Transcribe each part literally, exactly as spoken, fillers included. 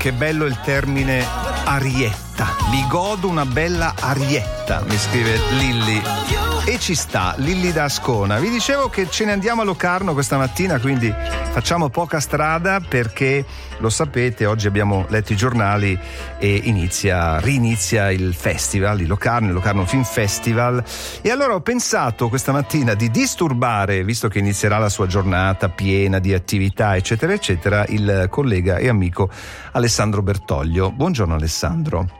che bello il termine arietta. Mi godo una bella arietta, mi scrive Lilli. E ci sta, Lilli da Ascona. Vi dicevo che ce ne andiamo a Locarno questa mattina, quindi facciamo poca strada perché, lo sapete, oggi abbiamo letto i giornali e inizia, rinizia il festival di Locarno, il Locarno Film Festival. E allora ho pensato questa mattina di disturbare, visto che inizierà la sua giornata piena di attività, eccetera, eccetera, il collega e amico Alessandro Bertoglio. Buongiorno Alessandro.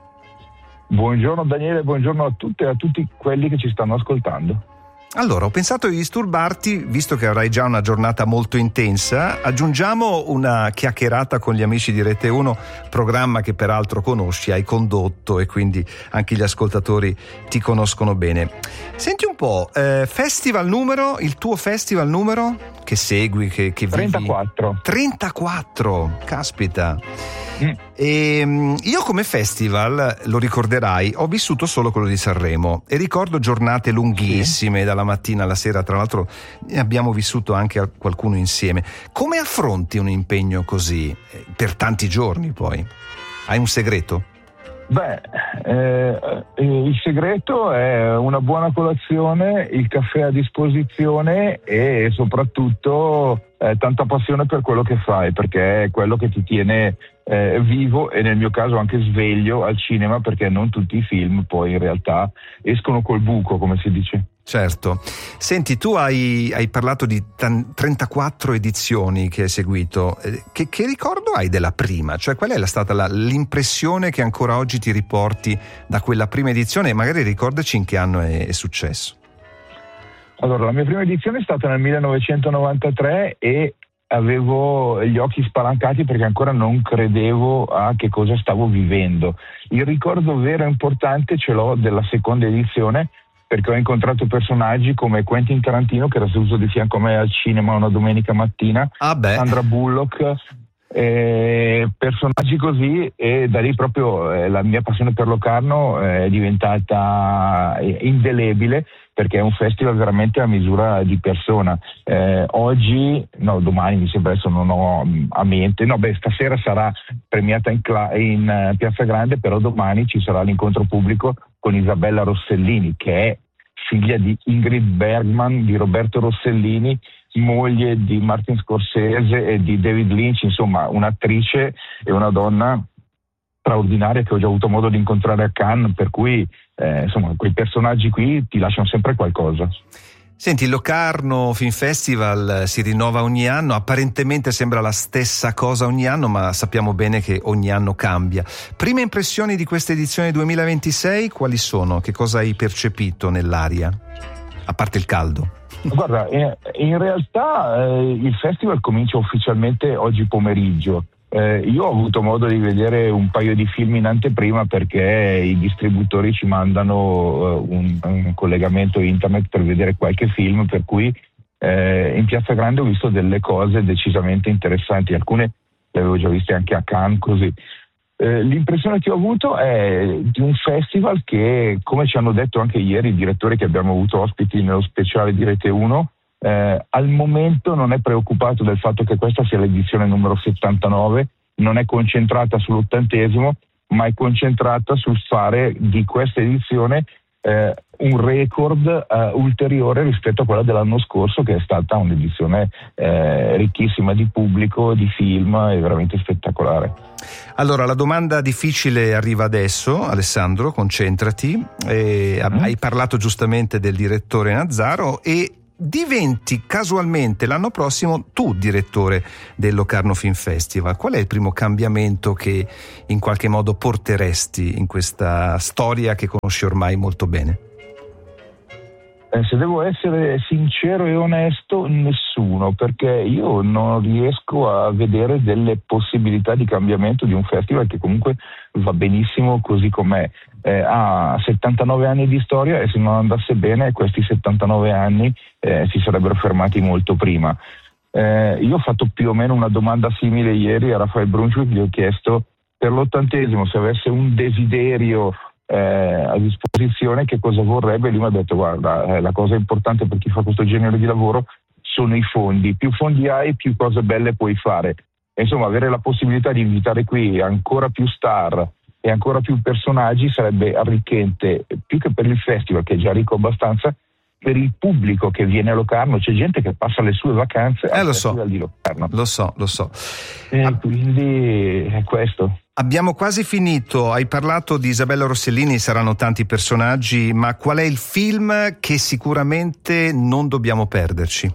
Buongiorno Daniele, buongiorno a tutte e a tutti quelli che ci stanno ascoltando. Allora, ho pensato di disturbarti, visto che avrai già una giornata molto intensa, aggiungiamo una chiacchierata con gli amici di Rete uno, programma che peraltro conosci, hai condotto e quindi anche gli ascoltatori ti conoscono bene. Senti un po', eh, festival numero, il tuo festival numero che segui, che, che vivi? trentaquattro. trentaquattro, caspita. Mm. E io come festival, lo ricorderai, ho vissuto solo quello di Sanremo e ricordo giornate lunghissime, sì, dalla mattina alla sera, tra l'altro ne abbiamo vissuto anche qualcuno insieme. Come affronti un impegno così per tanti giorni poi? Hai un segreto? Beh, eh, il segreto è una buona colazione, il caffè a disposizione e soprattutto eh, tanta passione per quello che fai, perché è quello che ti tiene eh, vivo e nel mio caso anche sveglio al cinema, perché non tutti i film poi in realtà escono col buco, come si dice. Certo. Senti, tu hai, hai parlato di t- trentaquattro edizioni che hai seguito. Che, che ricordo hai della prima? Cioè, qual è la stata la, l'impressione che ancora oggi ti riporti da quella prima edizione? E magari ricordaci in che anno è, è successo. Allora, la mia prima edizione è stata nel millenovecentonovantatré e avevo gli occhi spalancati perché ancora non credevo a che cosa stavo vivendo. Il ricordo vero e importante ce l'ho della seconda edizione, perché ho incontrato personaggi come Quentin Tarantino, che era seduto di fianco a me al cinema una domenica mattina, ah beh. Sandra Bullock, eh, personaggi così, e da lì proprio eh, la mia passione per Locarno è diventata indelebile, perché è un festival veramente a misura di persona. Eh, oggi, no, domani mi sembra, adesso non ho a mente, no, beh, stasera sarà premiata in, cla- in uh, Piazza Grande, però domani ci sarà l'incontro pubblico con Isabella Rossellini, che è figlia di Ingrid Bergman, di Roberto Rossellini, moglie di Martin Scorsese e di David Lynch, insomma un'attrice e una donna straordinaria che ho già avuto modo di incontrare a Cannes, per cui eh, insomma quei personaggi qui ti lasciano sempre qualcosa. Senti, il Locarno Film Festival si rinnova ogni anno, apparentemente sembra la stessa cosa ogni anno, ma sappiamo bene che ogni anno cambia. Prime impressioni di questa edizione duemilaventisei quali sono? Che cosa hai percepito nell'aria? A parte il caldo. Guarda, in realtà eh, il festival comincia ufficialmente oggi pomeriggio. Eh, io ho avuto modo di vedere un paio di film in anteprima perché i distributori ci mandano uh, un, un collegamento internet per vedere qualche film, per cui eh, in Piazza Grande ho visto delle cose decisamente interessanti, alcune le avevo già viste anche a Cannes, così. Eh, l'impressione che ho avuto è di un festival che, come ci hanno detto anche ieri i direttori che abbiamo avuto ospiti nello speciale di Rete uno, Eh, al momento non è preoccupato del fatto che questa sia l'edizione numero settantanove, non è concentrata sull'ottantesimo, ma è concentrata sul fare di questa edizione eh, un record eh, ulteriore rispetto a quella dell'anno scorso, che è stata un'edizione eh, ricchissima di pubblico, di film, e veramente spettacolare. Allora, la domanda difficile arriva adesso, Alessandro, concentrati. Eh, mm. Hai parlato giustamente del direttore Nazzaro e diventi casualmente l'anno prossimo tu direttore del Locarno Film Festival. Qual è il primo cambiamento che in qualche modo porteresti in questa storia che conosci ormai molto bene? Eh, se devo essere sincero e onesto, nessuno, perché io non riesco a vedere delle possibilità di cambiamento di un festival che comunque va benissimo così com'è. Eh, ha settantanove anni di storia e se non andasse bene questi settantanove anni eh, si sarebbero fermati molto prima. Eh, io ho fatto più o meno una domanda simile ieri a Rafael Brunswick, gli ho chiesto per l'ottantesimo se avesse un desiderio Eh, a disposizione che cosa vorrebbe, e lui mi ha detto guarda, eh, la cosa importante per chi fa questo genere di lavoro sono i fondi, più fondi hai più cose belle puoi fare, E insomma, avere la possibilità di invitare qui ancora più star e ancora più personaggi sarebbe arricchente, più che per il festival, che è già ricco abbastanza, per il pubblico che viene a Locarno. C'è gente che passa le sue vacanze eh, al lo festival so. di Locarno. Lo so, lo so. E ah. quindi è questo. Abbiamo quasi finito, hai parlato di Isabella Rossellini, saranno tanti personaggi, ma qual è il film che sicuramente non dobbiamo perderci?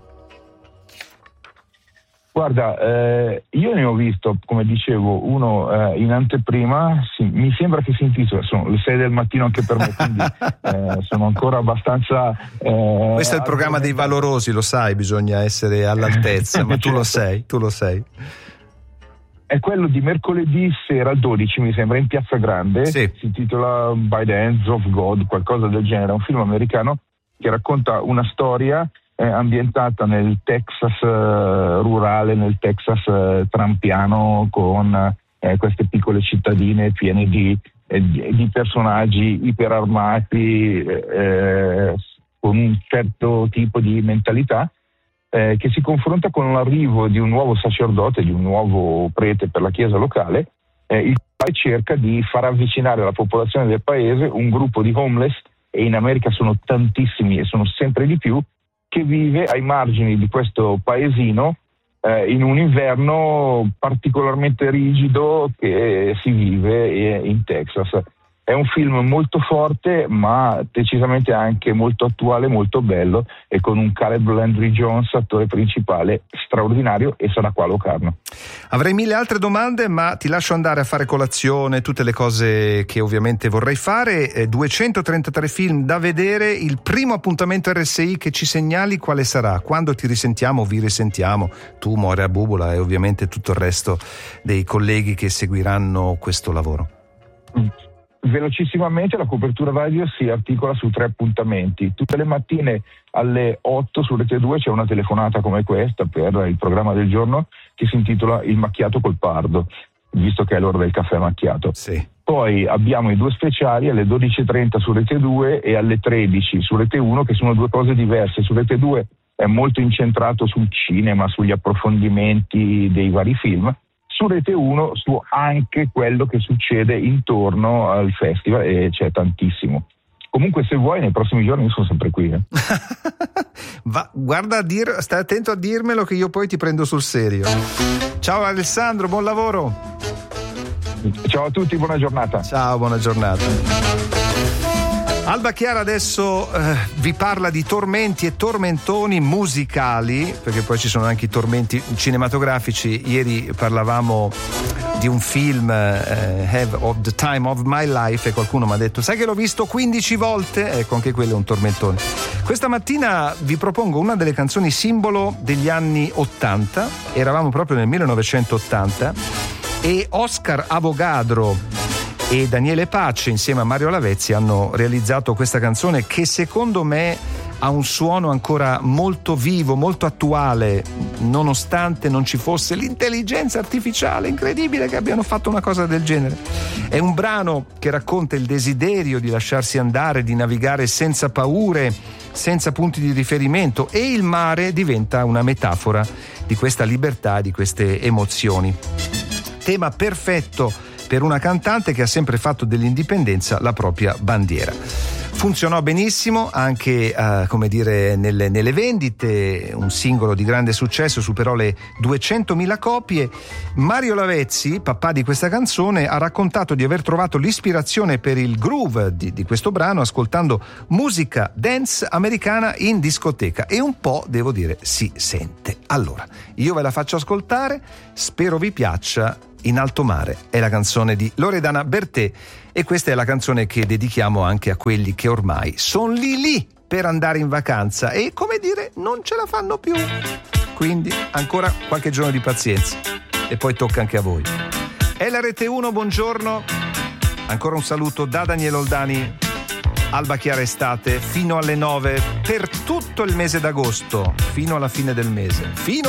Guarda, eh, io ne ho visto, come dicevo, uno eh, in anteprima, sì, mi sembra che si intitola, sono le sei del mattino anche per me, quindi eh, sono ancora abbastanza... Eh, Questo è il programma dei valorosi, lo sai, bisogna essere all'altezza, ma tu lo sei, tu lo sei. È quello di mercoledì sera dodici, mi sembra, in Piazza Grande, sì. Si intitola By the Hands of God, qualcosa del genere, è un film americano che racconta una storia eh, ambientata nel Texas eh, rurale, nel Texas eh, trampiano, con eh, queste piccole cittadine piene di, eh, di, di personaggi iperarmati, eh, con un certo tipo di mentalità, Eh, che si confronta con l'arrivo di un nuovo sacerdote, di un nuovo prete per la chiesa locale, eh, il quale cerca di far avvicinare alla popolazione del paese un gruppo di homeless, e in America sono tantissimi e sono sempre di più, che vive ai margini di questo paesino eh, in un inverno particolarmente rigido che si vive in Texas. È un film molto forte, ma decisamente anche molto attuale, molto bello, e con un Caleb Landry Jones, attore principale, straordinario, e sarà qua a Locarno. Avrei mille altre domande, ma ti lascio andare a fare colazione, tutte le cose che ovviamente vorrei fare. Eh, duecentotrentatré film da vedere, il primo appuntamento R S I che ci segnali quale sarà? Quando ti risentiamo, vi risentiamo, tu, Moira Bubola e ovviamente tutto il resto dei colleghi che seguiranno questo lavoro? Mm. Velocissimamente la copertura radio si articola su tre appuntamenti. Tutte le mattine alle otto su Rete due c'è una telefonata come questa per il programma del giorno che si intitola Il macchiato col pardo, visto che è l'ora del caffè macchiato. Sì. Poi abbiamo i due speciali alle dodici e trenta su Rete due e alle tredici su Rete uno, che sono due cose diverse. Su Rete due è molto incentrato sul cinema, sugli approfondimenti dei vari film. Su Rete uno su anche quello che succede intorno al festival, e c'è tantissimo. Comunque, se vuoi, nei prossimi giorni io sono sempre qui. Eh. Va, guarda, a dir, stai attento a dirmelo che io poi ti prendo sul serio. Ciao Alessandro, buon lavoro. Ciao a tutti, buona giornata. Ciao, buona giornata. Alba Chiara adesso eh, vi parla di tormenti e tormentoni musicali, perché poi ci sono anche i tormenti cinematografici. Ieri parlavamo di un film, eh, Have of the Time of My Life, e qualcuno mi ha detto: sai che l'ho visto quindici volte? Ecco, anche quello è un tormentone. Questa mattina vi propongo una delle canzoni simbolo degli anni ottanta, eravamo proprio nel millenovecentottanta, e Oscar Avogadro e Daniele Pace insieme a Mario Lavezzi hanno realizzato questa canzone che secondo me ha un suono ancora molto vivo, molto attuale, nonostante non ci fosse l'intelligenza artificiale. Incredibile che abbiano fatto una cosa del genere. È un brano che racconta il desiderio di lasciarsi andare, di navigare senza paure, senza punti di riferimento, e il mare diventa una metafora di questa libertà, di queste emozioni. Tema perfetto per una cantante che ha sempre fatto dell'indipendenza la propria bandiera. Funzionò benissimo anche uh, come dire nelle, nelle vendite, un singolo di grande successo, superò le duecentomila copie. Mario Lavezzi, papà di questa canzone, ha raccontato di aver trovato l'ispirazione per il groove di, di questo brano ascoltando musica dance americana in discoteca, e un po', devo dire, si sente. Allora, io ve la faccio ascoltare, spero vi piaccia. In alto mare è la canzone di Loredana Bertè, e questa è la canzone che dedichiamo anche a quelli che ormai sono lì lì per andare in vacanza e, come dire, non ce la fanno più. Quindi ancora qualche giorno di pazienza e poi tocca anche a voi. È la Rete uno, buongiorno. Ancora un saluto da Daniele Oldani. Alba Chiara estate fino alle nove per tutto il mese d'agosto, fino alla fine del mese. Fino